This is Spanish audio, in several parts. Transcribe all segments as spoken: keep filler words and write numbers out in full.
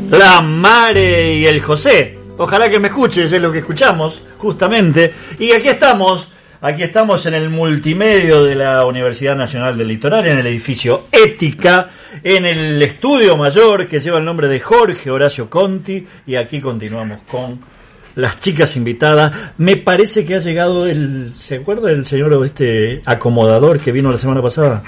La Mare y el José. Ojalá que me escuches, es lo que escuchamos, justamente. Y aquí estamos, aquí estamos en el multimedio de la Universidad Nacional del Litoral, en el edificio Ética, en el estudio mayor que lleva el nombre de Jorge Horacio Conti. Y aquí continuamos con las chicas invitadas. Me parece que ha llegado el... ¿Se acuerda del señor este acomodador que vino la semana pasada?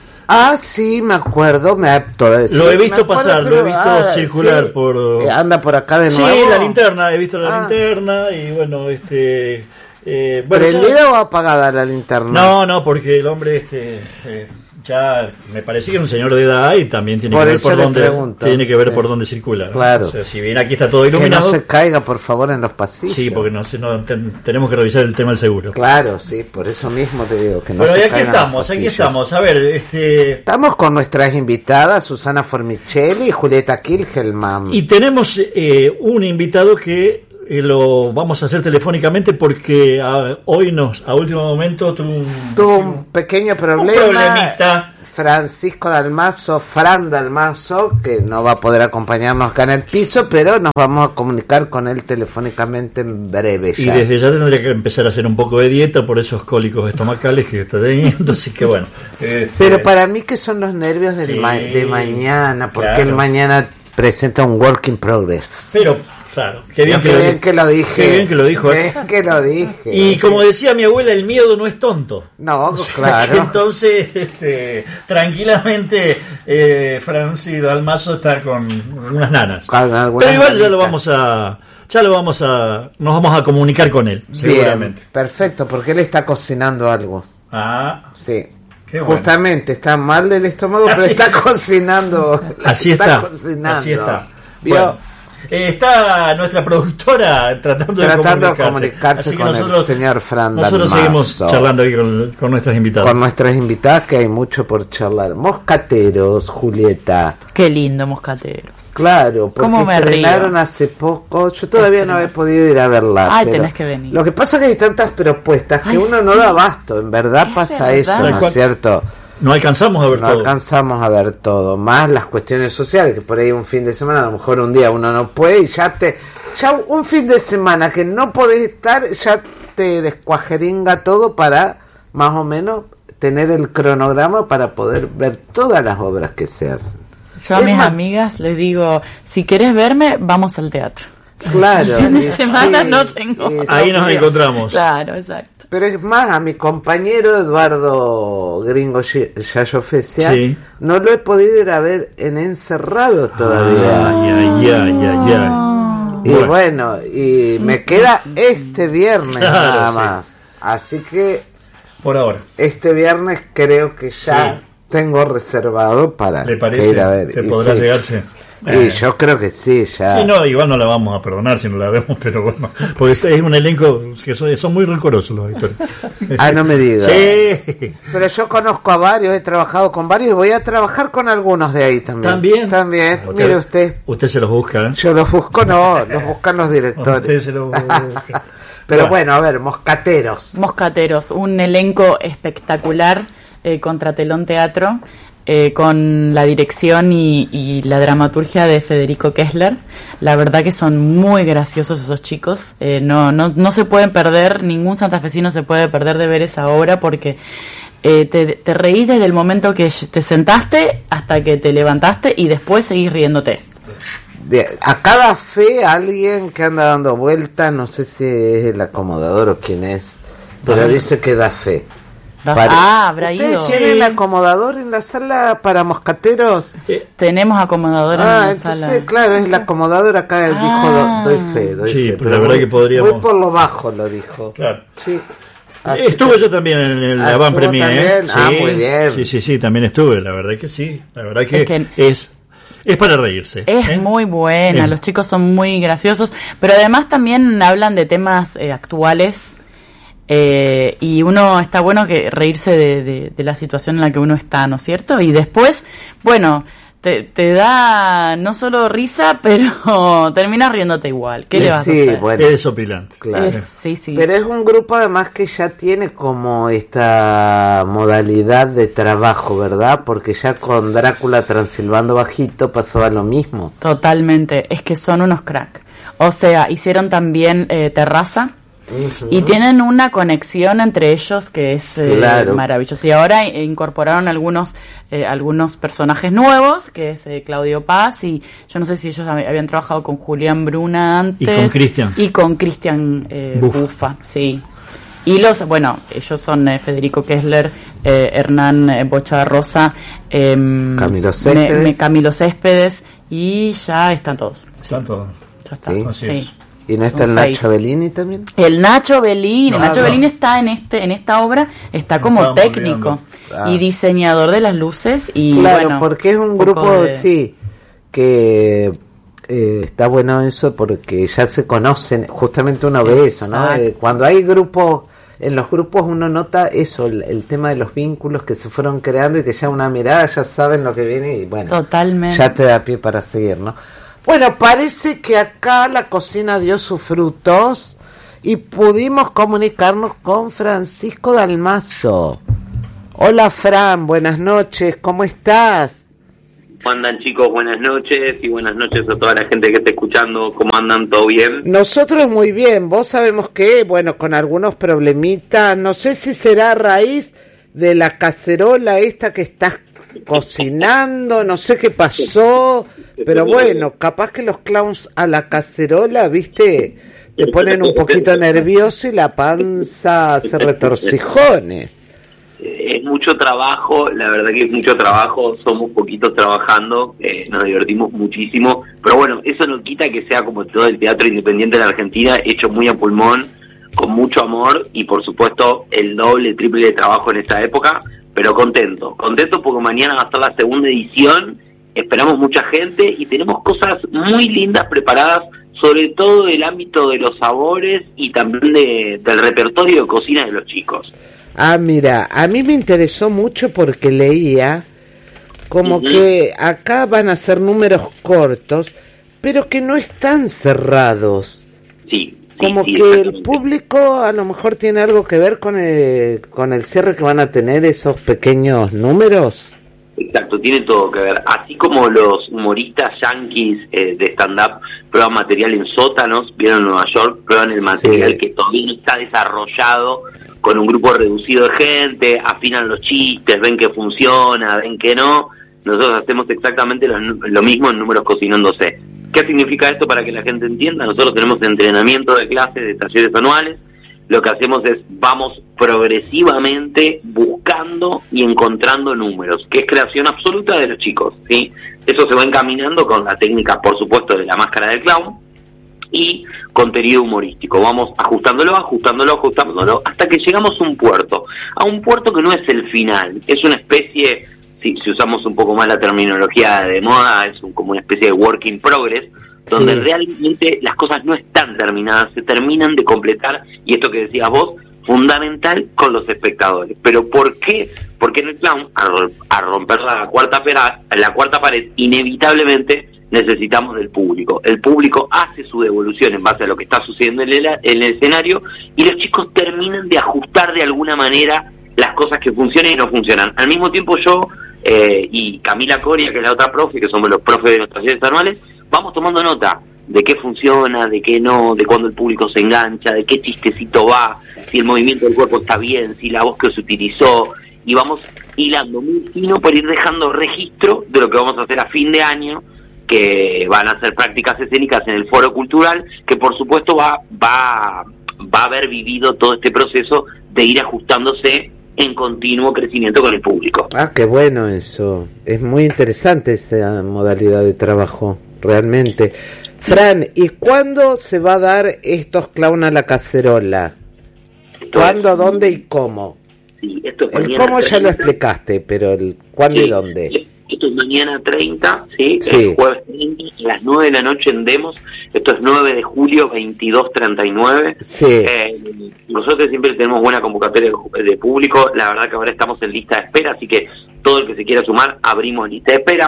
Ah, sí, me acuerdo, me ha, todo, lo sí, he visto acuerdo, pasar, pero, lo he visto ah, circular sí, por... anda por acá de sí, nuevo. Sí, la linterna, he visto la ah. linterna y bueno, este... Eh, bueno, ¿prendida ya... o apagada la linterna? No, no, porque el hombre este... Eh, ya me parece que es un señor de edad y también tiene por que ver por dónde pregunto. tiene que ver sí. por dónde circula, ¿no? Claro. O sea, si bien aquí está todo iluminado, que no se caiga por favor en los pasillos. Sí, porque no, no ten, tenemos que revisar el tema del seguro. Claro, sí, por eso mismo te digo que no. Pero se aquí caigan estamos, aquí estamos. A ver, este estamos con nuestras invitadas Susana Formicelli y Julieta Kilgelman. Y tenemos eh, un invitado que Eh, lo vamos a hacer telefónicamente porque a, hoy nos a último momento tuvo un, tuvo un pequeño problema, un problemita. Francisco Dalmazo, Fran Dalmazo, que no va a poder acompañarnos acá en el piso, pero nos vamos a comunicar con él telefónicamente en breve ya. Y desde ya tendría que empezar a hacer un poco de dieta por esos cólicos estomacales que está teniendo, así que bueno. Este... Pero para mí que son los nervios del sí, ma- de mañana, porque claro. él mañana presenta un work in progress. Pero claro, qué bien, qué que, bien lo, que lo dije. Qué bien que lo dijo. Qué bien que lo dije. Y como decía mi abuela, el miedo no es tonto. No, o sea, claro. Entonces, este, tranquilamente, eh, Francis Dalmazo está con unas nanas. Con Pero igual ya lo vamos a... Ya lo vamos a... Nos vamos a comunicar con él, seguramente. Bien, perfecto, porque él está cocinando algo. Ah, sí. Qué bueno. Justamente, está mal del estómago, pero así, está cocinando. Así está, está cocinando. así está. ¿Vio? Bueno. Eh, está nuestra productora tratando, tratando de comunicarse, de comunicarse con nosotros, el señor Fran Nosotros Dalmazo. seguimos charlando aquí con, con nuestras invitadas. Con nuestras invitadas, que hay mucho por charlar. Moscateros, Julieta. Qué lindo, Moscateros. Claro, porque ¿Cómo me estrenaron río? Hace poco. Yo todavía no he podido ir a verla. Ay, tenés que venir. Lo que pasa es que hay tantas propuestas que Ay, uno sí. no da abasto. En verdad es pasa verdad. Eso, ¿no es cierto? No alcanzamos a ver no todo. No alcanzamos a ver todo. Más las cuestiones sociales, que por ahí un fin de semana, a lo mejor un día uno no puede y ya te... Ya un fin de semana que no podés estar, ya te descuajeringa todo para más o menos tener el cronograma para poder ver todas las obras que se hacen. Yo a es mis más... amigas les digo, si querés verme, vamos al teatro. Claro. El fin de semana sí, no tengo. Ahí nos encontramos. Claro, exacto. Pero es más, a mi compañero Eduardo Gringo Yayofesia sí. no lo he podido ir a ver en encerrado todavía. Ay, ay, ay, ay, ay. Y bueno, bueno y me queda este viernes claro, nada más. Sí. Así que por ahora. Este viernes creo que ya sí. tengo reservado para ¿Le parece? ir a ver. ¿Se podrá sí. llegarse? Y eh. yo creo que sí, ya. Sí, no, igual no la vamos a perdonar si no la vemos, pero bueno, porque es un elenco que son, son muy rencorosos los actores. Ah, no me digas. Sí. Pero yo conozco a varios, he trabajado con varios y voy a trabajar con algunos de ahí también. También. También, usted, mire usted. Usted se los busca, ¿eh? Yo los busco, no, los buscan los directores. Usted se los busca. Pero bueno. bueno, a ver, Moscateros. Moscateros, un elenco espectacular, eh, Contratelón Teatro. Eh, con la dirección y, y la dramaturgia de Federico Kessler. La verdad que son muy graciosos esos chicos. Eh, no, no, no se pueden perder, ningún santafesino se puede perder de ver esa obra porque eh, te, te reís desde el momento que te sentaste hasta que te levantaste y después seguís riéndote. Bien. A cada fe alguien que anda dando vueltas, no sé si es el acomodador o quién es, pero ah. dice que da fe. Para... Ah, habrá ¿Ustedes ido. tienen sí. acomodador en la sala para moscateros? Sí. Tenemos acomodador ah, en la entonces, sala. Claro, es el acomodador acá, él ah. dijo, doy fe, doy sí, fe. pero la verdad que podríamos... Voy por lo bajo, lo dijo. Claro. Sí. Así estuve que... yo también en el ah, Avant Premier, ¿eh? Sí. Ah, muy bien. Sí, sí, sí, también estuve, la verdad que sí. La verdad que es... Que... es... Es para reírse. Es ¿eh? muy buena, sí. Los chicos son muy graciosos, pero además también hablan de temas eh, actuales. Eh, y uno está bueno que reírse de, de, de la situación en la que uno está, ¿no es cierto? Y después, bueno, te, te da no solo risa, pero terminas riéndote igual. ¿Qué sí, le vas a hacer? Bueno, es desopilante. Claro. Es, sí, sí. Pero es un grupo además que ya tiene como esta modalidad de trabajo, ¿verdad? Porque ya con Drácula Transilvando Bajito pasaba lo mismo. Totalmente, es que son unos crack. O sea, hicieron también eh, Terraza. Uh-huh. Y tienen una conexión entre ellos que es eh, claro. maravillosa. Y ahora incorporaron algunos eh, algunos personajes nuevos, que es eh, Claudio Paz, y yo no sé si ellos habían trabajado con Julián Bruna antes. Y con Cristian. Y con Cristian eh, Bufa. Bufa, sí. Y los, bueno, ellos son eh, Federico Kessler, eh, Hernán eh, Bocha Rosa, eh, Camilo Céspedes. Me, me, Camilo Céspedes, y ya están todos. Están todos. Ya está. Sí. sí. ¿Y no está el Nacho seis. Bellini también? El Nacho Bellini, no, el Nacho no. Bellini está en este en esta obra, está como no técnico ah. y diseñador de las luces y claro, bueno, porque es un grupo, de... sí, que eh, está bueno eso porque ya se conocen, justamente uno ve eso, ¿no? Eh, cuando hay grupos, en los grupos uno nota eso, el, el tema de los vínculos que se fueron creando y que ya una mirada ya saben lo que viene y bueno, totalmente. Ya te da pie para seguir, ¿no? Bueno, parece que acá la cocina dio sus frutos y pudimos comunicarnos con Francisco Dalmazo. Hola Fran, buenas noches, ¿cómo estás? ¿Cómo andan chicos? Buenas noches y buenas noches a toda la gente que está escuchando. ¿Cómo andan? ¿Todo bien? Nosotros muy bien, vos sabemos que, bueno, con algunos problemitas, no sé si será a raíz de la cacerola esta que estás cocinando, no sé qué pasó... Pero bueno, capaz que los clowns a la cacerola, viste, te ponen un poquito nervioso y la panza hace retorcijones. Es mucho trabajo, la verdad que es mucho trabajo, somos poquitos trabajando, eh, nos divertimos muchísimo, pero bueno, eso no quita que sea como todo el teatro independiente de la Argentina, hecho muy a pulmón, con mucho amor y por supuesto el doble, triple de trabajo en esta época, pero contento, contento porque mañana va a estar la segunda edición. Esperamos mucha gente y tenemos cosas muy lindas preparadas, sobre todo del ámbito de los sabores y también de, del repertorio de cocina de los chicos. Ah, mira, a mí me interesó mucho porque leía como uh-huh. que acá van a ser números cortos, pero que no están cerrados. Sí. Como sí, que el público a lo mejor tiene algo que ver con el, con el cierre que van a tener esos pequeños números. Exacto, tiene todo que ver. Así como los humoristas yanquis eh, de stand-up prueban material en sótanos, vieron en Nueva York, prueban el material sí. que todavía no está desarrollado con un grupo reducido de gente, afinan los chistes, ven que funciona, ven que no. Nosotros hacemos exactamente lo, lo mismo en Números Cocinándose. ¿Qué significa esto para que la gente entienda? Nosotros tenemos entrenamiento de clases, de talleres anuales. Lo que hacemos es, vamos progresivamente buscando y encontrando números, que es creación absoluta de los chicos, ¿sí? Eso se va encaminando con la técnica, por supuesto, de la máscara del clown y contenido humorístico. Vamos ajustándolo, ajustándolo, ajustándolo, hasta que llegamos a un puerto. A un puerto que no es el final, es una especie, si, si usamos un poco más la terminología de moda, es un, como una especie de work in progress, donde sí. realmente las cosas no están terminadas, se terminan de completar, y esto que decías vos, fundamental con los espectadores. ¿Pero por qué? Porque en el clown, a romper la cuarta, pera, la cuarta pared, inevitablemente necesitamos del público. El público hace su devolución en base a lo que está sucediendo en el, en el escenario, y los chicos terminan de ajustar de alguna manera las cosas que funcionan y no funcionan. Al mismo tiempo yo eh, y Camila Coria, que es la otra profe, que somos los profes de los talleres anuales, vamos tomando nota de qué funciona, de qué no, de cuándo el público se engancha, de qué chistecito va, si el movimiento del cuerpo está bien, si la voz que se utilizó, y vamos hilando muy fino para ir dejando registro de lo que vamos a hacer a fin de año, que van a ser prácticas escénicas en el Foro Cultural, que por supuesto va, va, va a haber vivido todo este proceso de ir ajustándose en continuo crecimiento con el público. Ah, qué bueno eso. Es muy interesante esa modalidad de trabajo, realmente. Fran, ¿y cuándo se va a dar estos clown a la cacerola? Esto ¿Cuándo, es, dónde y cómo? Sí, esto es el cómo ya lo explicaste, pero el cuándo sí, y dónde. Esto es mañana treinta, ¿sí? Sí. El jueves treinta, a las nueve de la noche en Demos. Esto es nueve de julio, veintidós treinta y nueve. Sí. Eh, nosotros siempre tenemos buena convocatoria de, de público. La verdad que ahora estamos en lista de espera, así que todo el que se quiera sumar, abrimos lista de espera.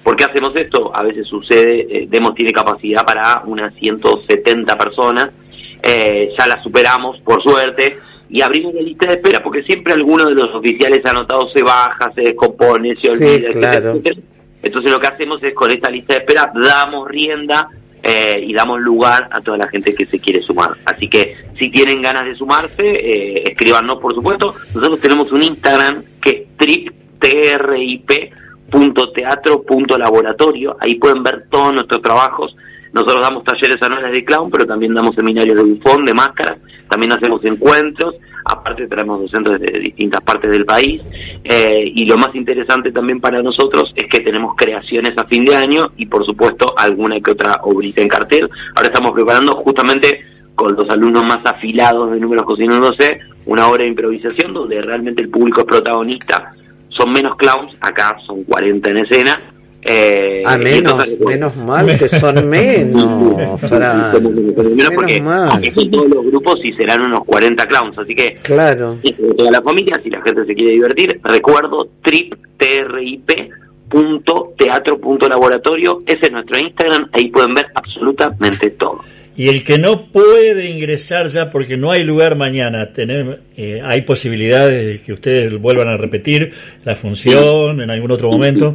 ¿Por qué hacemos esto? A veces sucede, eh, Demos tiene capacidad para unas ciento setenta personas, eh, ya la superamos, por suerte, y abrimos la lista de espera, porque siempre alguno de los oficiales anotados se baja, se descompone, se olvida, sí, claro. etcétera, etcétera. Entonces lo que hacemos es, con esta lista de espera, damos rienda eh, y damos lugar a toda la gente que se quiere sumar. Así que, si tienen ganas de sumarse, eh, escríbanos, por supuesto. Nosotros tenemos un Instagram que es trip, T R I P punto teatro punto laboratorio. Ahí pueden ver todos nuestros trabajos. Nosotros damos talleres anuales de clown, pero también damos seminarios de bufón, de máscaras, también hacemos encuentros, aparte traemos docentes de distintas partes del país, eh, y lo más interesante también para nosotros es que tenemos creaciones a fin de año y, por supuesto, alguna que otra obrita en cartel. Ahora estamos preparando, justamente con los alumnos más afilados de Números Cocinándose, una obra de improvisación donde realmente el público es protagonista. Son menos clowns, acá son cuarenta en escena. Eh, ah, menos, entonces, menos mal que son menos, Fran. Menos porque aquí son todos los grupos y serán unos cuarenta clowns, así que claro, toda la familia, si la gente se quiere divertir, recuerdo trip, T R I P punto teatro punto laboratorio, ese es nuestro Instagram, ahí pueden ver absolutamente todo. Y el que no puede ingresar ya porque no hay lugar mañana, tener, eh, ¿hay posibilidades de que ustedes vuelvan a repetir la función en algún otro momento?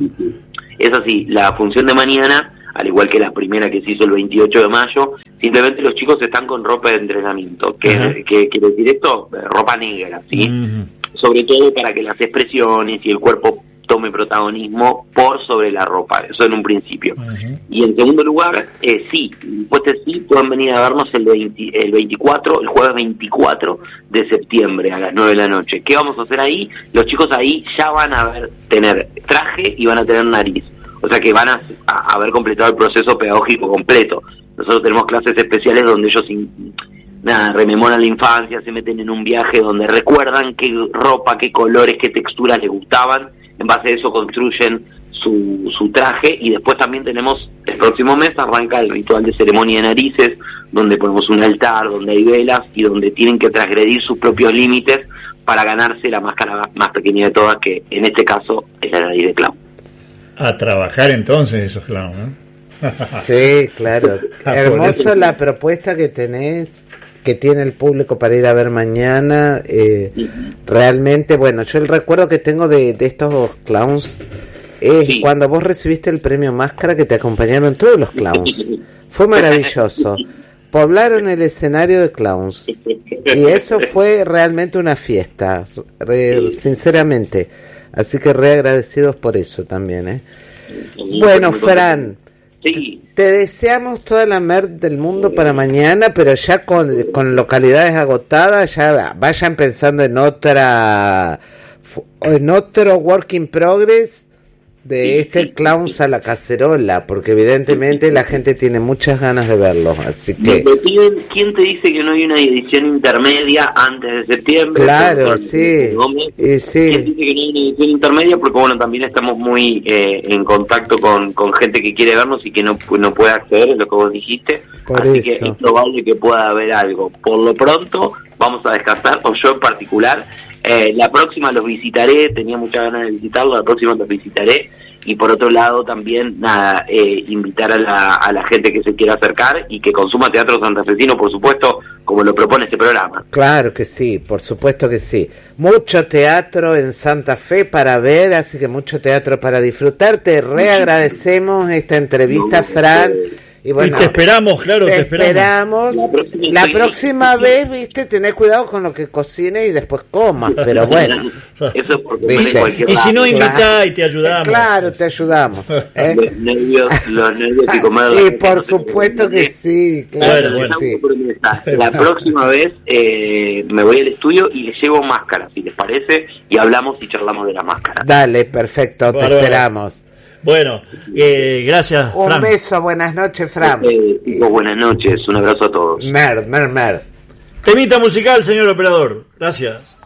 Es así, la función de mañana, al igual que la primera que se hizo el veintiocho de mayo, simplemente los chicos están con ropa de entrenamiento. ¿Qué quiere decir esto? Ropa negra, ¿sí? Uh-huh. Sobre todo para que las expresiones y el cuerpo tome protagonismo por sobre la ropa, eso en un principio. Uh-huh. Y en segundo lugar, eh, sí, después de sí, pueden venir a vernos el, veinte, el veinticuatro, el jueves veinticuatro de septiembre a las nueve de la noche. ¿Qué vamos a hacer ahí? Los chicos ahí ya van a ver, tener traje y van a tener nariz, o sea que van a, a haber completado el proceso pedagógico completo. Nosotros tenemos clases especiales donde ellos in, nada, rememoran la infancia, se meten en un viaje donde recuerdan qué ropa, qué colores, qué texturas les gustaban. En base a eso construyen su, su traje, y después también tenemos, el próximo mes arranca el ritual de ceremonia de narices, donde ponemos un altar, donde hay velas y donde tienen que transgredir sus propios límites para ganarse la máscara más pequeña de todas, que en este caso es la nariz de clown. A trabajar entonces esos clowns, ¿no? Sí, claro. Hermoso la propuesta que tenés, que tiene el público para ir a ver mañana. eh, sí. Realmente, bueno, yo el recuerdo que tengo de, de estos clowns es sí. cuando vos recibiste el premio Máscara, que te acompañaron todos los clowns. Fue maravilloso. Poblaron el escenario de clowns y eso fue realmente una fiesta, re, sinceramente. Así que re agradecidos por eso también, ¿eh? Bueno, Fran, sí. Te deseamos toda la merda del mundo para mañana, pero ya con, con localidades agotadas, ya vayan pensando en otra, en otro work in progress de este Clowns a la Cacerola, porque evidentemente la gente tiene muchas ganas de verlo, así que... ¿Quién te dice que no hay una edición intermedia antes de septiembre? Claro, sí, y sí. ¿Quién dice que no hay una edición intermedia? Porque bueno, también estamos muy eh, en contacto con, con gente que quiere vernos y que no, no puede acceder, es lo que vos dijiste, Por así eso. que es probable que pueda haber algo. Por lo pronto, vamos a descansar, o yo en particular. Eh, la próxima los visitaré, tenía muchas ganas de visitarlo, la próxima los visitaré, y por otro lado también nada, eh, invitar a la, a la gente que se quiera acercar y que consuma teatro santafesino, por supuesto, como lo propone este programa. Claro que sí, por supuesto que sí. Mucho teatro en Santa Fe para ver, así que mucho teatro para disfrutar. Te reagradecemos esta entrevista, Fran. Y bueno, y te esperamos, claro, te, te esperamos. esperamos. La próxima, la próxima vez, viste, tenés cuidado con lo que cocines y después comas, pero bueno. Eso es porque y si no, invitá y te ayudamos. Claro, te ayudamos. ¿eh? Los nervios, los nervios y comer. Y por supuesto que sí, claro, bueno, que sí. La próxima vez eh, me voy al estudio y les llevo máscaras, si les parece, y hablamos y charlamos de la máscara. Dale, perfecto, te bueno, esperamos. Bueno, eh, gracias, Un Fran. beso, buenas noches, Fran. Eh, buenas noches, un abrazo a todos. Mer, mer, mer. Temita musical, señor operador. Gracias.